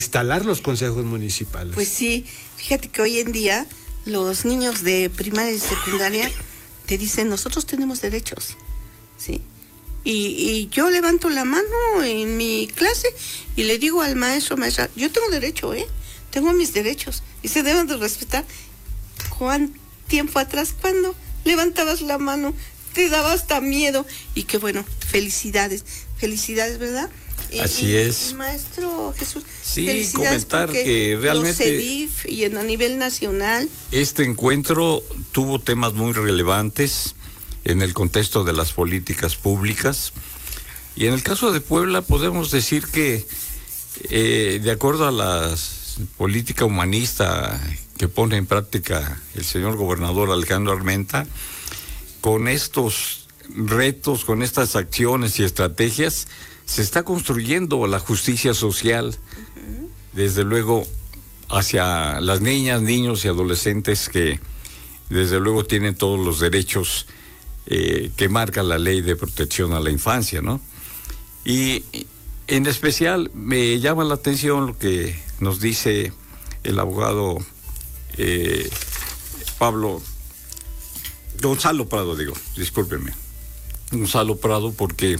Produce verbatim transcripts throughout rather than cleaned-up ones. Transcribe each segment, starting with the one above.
instalar los consejos municipales. Pues sí, fíjate que hoy en día los niños de primaria y secundaria te dicen, nosotros tenemos derechos, ¿sí? Y, y yo levanto la mano en mi clase y le digo al maestro, maestra, yo tengo derecho, ¿eh? Tengo mis derechos y se deben de respetar. ¿Cuánto tiempo atrás, cuando levantabas la mano, te daba hasta miedo? Y qué bueno, felicidades, felicidades, ¿verdad? Así y, es. Y maestro Jesús, sí, comentar que realmente los CEDIF y en, a nivel nacional. Este encuentro tuvo temas muy relevantes en el contexto de las políticas públicas, y en el caso de Puebla podemos decir que eh, de acuerdo a la política humanista que pone en práctica el señor gobernador Alejandro Armenta, con estos retos, con estas acciones y estrategias, se está construyendo la justicia social, uh-huh. desde luego hacia las niñas, niños y adolescentes que desde luego tienen todos los derechos eh, que marca la ley de protección a la infancia, ¿no? Y en especial me llama la atención lo que nos dice el abogado eh, Pablo Gonzalo Prado, digo, discúlpenme, Gonzalo Prado, porque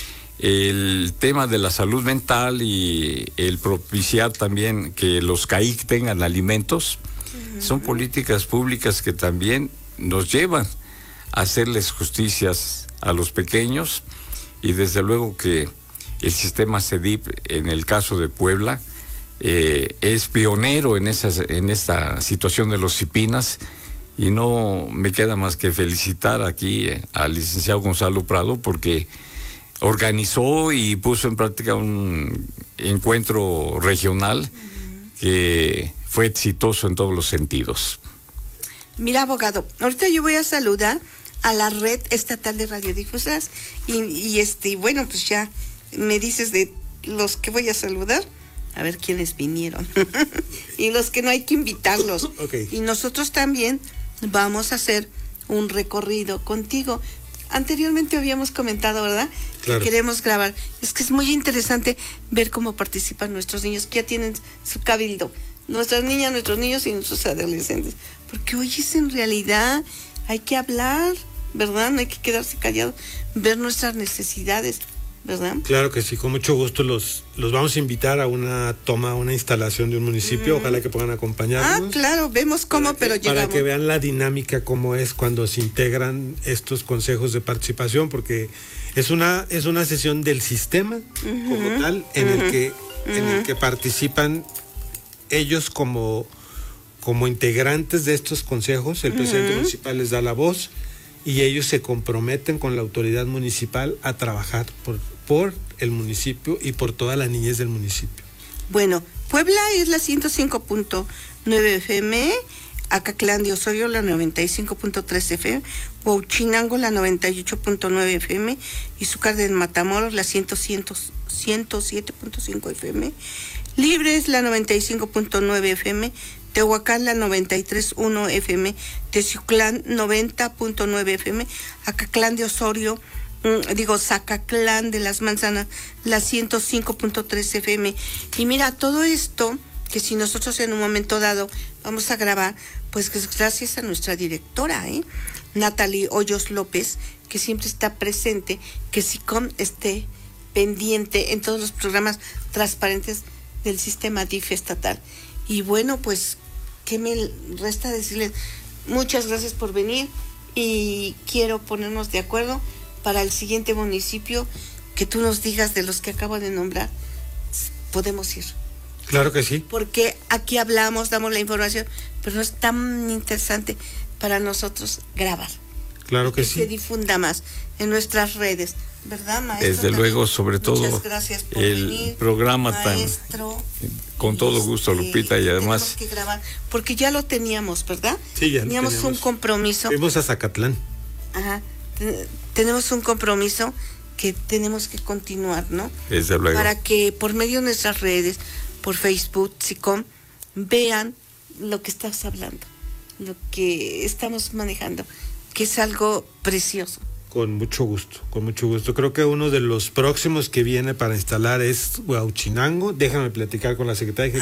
el tema de la salud mental y el propiciar también que los C A I C tengan alimentos, uh-huh. son políticas públicas que también nos llevan a hacerles justicias a los pequeños, y desde luego que el sistema CEDIF, en el caso de Puebla, eh, es pionero en, esas, en esta situación de los CIPINAS, y no me queda más que felicitar aquí eh, al licenciado Gonzalo Prado, porque organizó y puso en práctica un encuentro regional uh-huh. que fue exitoso en todos los sentidos. Mira, abogado, ahorita yo voy a saludar a la Red Estatal de Radiodifusoras y, y este, bueno, pues ya me dices de los que voy a saludar, a ver quiénes vinieron y los que no hay que invitarlos. Okay. Y nosotros también vamos a hacer un recorrido contigo. Anteriormente habíamos comentado, ¿verdad? Claro. Que queremos grabar. Es que es muy interesante ver cómo participan nuestros niños, que ya tienen su cabildo. Nuestras niñas, nuestros niños y nuestros adolescentes. Porque hoy es en realidad, hay que hablar, ¿verdad? No hay que quedarse callado, ver nuestras necesidades, ¿verdad? Claro que sí, con mucho gusto los, los vamos a invitar a una toma, a una instalación de un municipio, mm. ojalá que puedan acompañarnos. Ah, claro, vemos cómo, pero llegamos. Para que vean la dinámica, cómo es cuando se integran estos consejos de participación, porque es una, es una sesión del sistema uh-huh. como tal, en uh-huh. el que, uh-huh. en el que participan ellos como, como integrantes de estos consejos, el uh-huh. presidente municipal les da la voz, y ellos se comprometen con la autoridad municipal a trabajar por, por el municipio y por toda la niñez del municipio. Bueno, Puebla es la ciento cinco punto nueve F M, Acatlán de Osorio la noventa y cinco punto tres F M, Huachinango la noventa y ocho punto nueve F M, Izúcar de Matamoros la ciento siete punto cinco F M, Libres la noventa y cinco punto nueve F M, Tehuacán la noventa y tres punto uno F M, Teciuclán noventa punto nueve F M, Acatlán de Osorio, mm, digo Zacatlán de las Manzanas la ciento cinco punto tres F M. Y mira, todo esto que si nosotros en un momento dado vamos a grabar, pues que es gracias a nuestra directora, ¿eh? Natalie Hoyos López, que siempre está presente, que SICOM esté pendiente en todos los programas transparentes del sistema D I F estatal. Y bueno, pues, ¿qué me resta decirles? Muchas gracias por venir, y quiero ponernos de acuerdo para el siguiente municipio, que tú nos digas de los que acabo de nombrar, podemos ir. Claro que sí. Porque aquí hablamos, damos la información, pero no es tan interesante para nosotros grabar. Claro que, que sí. Que se difunda más en nuestras redes, ¿verdad, maestro? Desde también, luego, sobre todo, gracias por el venir, programa maestro, tan... Con todo este, gusto, Lupita, y además... Que grabar, porque ya lo teníamos, ¿verdad? Sí, ya teníamos, teníamos un compromiso. Fuimos a Zacatlán. Ajá. Ten, tenemos un compromiso que tenemos que continuar, ¿no? Desde luego. Para que por medio de nuestras redes, por Facebook, SICOM, vean lo que estás hablando, lo que estamos manejando, que es algo precioso, Con mucho gusto, con mucho gusto. Creo que uno de los próximos que viene para instalar es Huauchinango. Déjame platicar con la secretaria